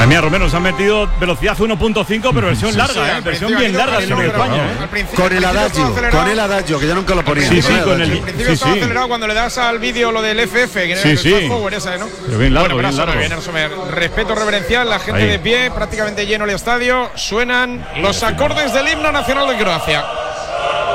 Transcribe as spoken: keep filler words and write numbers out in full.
Madre mía, Romero, nos han metido velocidad uno punto cinco, pero versión larga, ¿eh? Versión bien larga del Himno de España, ¿eh? Con el adagio, con el adagio, que ya nunca lo ponía. Sí, sí, con el. Al principio estaba acelerado cuando le das al vídeo lo del F F, que era el fast forward esa, ¿no? Pero bien largo, bueno, bien largo. Bien, Sommer. Respeto reverencial, la gente Ahí. de pie, prácticamente lleno el estadio. Suenan los acordes del himno nacional de Croacia.